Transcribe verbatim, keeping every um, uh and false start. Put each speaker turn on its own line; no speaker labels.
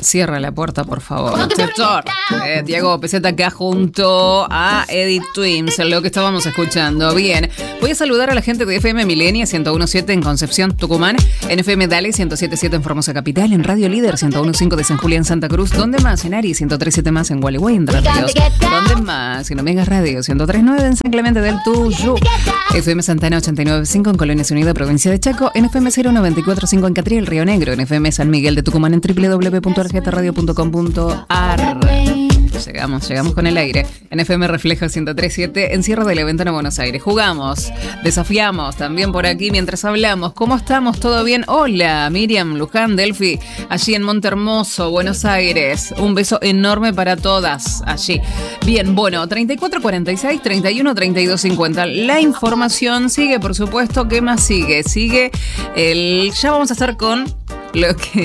Cierra la puerta, por favor. Sector. Eh, Diego Peseta acá junto a Edith Twims, lo que estábamos escuchando. Bien, voy a saludar a la gente de F M Milenia ciento uno punto siete en Concepción, Tucumán, en F M Dale ciento siete punto siete en Formosa Capital, en Radio Líder ciento uno punto cinco de San Julián, Santa Cruz. ¿Dónde más? En Ari ciento tres punto siete más en Gualeguay, Entre Ríos. ¿Dónde más? En Omega Radio ciento tres punto nueve en San Clemente del Tuyú. F M Santana ochenta y nueve punto cinco en Colonias Unidas, provincia de Chaco. En F M cero noventa y cuatro punto cinco en Catriel, Río Negro. En F M San Miguel de Tucumán, en doble u doble u doble u punto argeta radio punto com punto ar. Llegamos, llegamos con el aire. En F M Reflejo ciento tres punto siete en Sierra de la Ventana, Buenos Aires. Jugamos, desafiamos también por aquí mientras hablamos. ¿Cómo estamos? ¿Todo bien? Hola, Miriam, Luján, Delphi, allí en Monte Hermoso, Buenos Aires. Un beso enorme para todas allí. Bien, bueno, treinta y cuatro cuarenta y seis, treinta y uno treinta y dos cincuenta. La información sigue, por supuesto. ¿Qué más sigue? Sigue el... Ya vamos a estar con lo que...